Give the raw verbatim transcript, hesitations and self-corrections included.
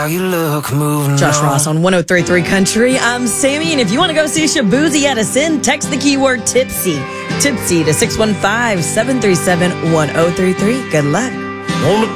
how you look moving Josh on. Ross on one oh three point three Country. I'm Sammy, and if you want to go see Shabuzi at Ascend, text the keyword tipsy. Tipsy to six one five, seven three seven, one oh three three. Good luck. On the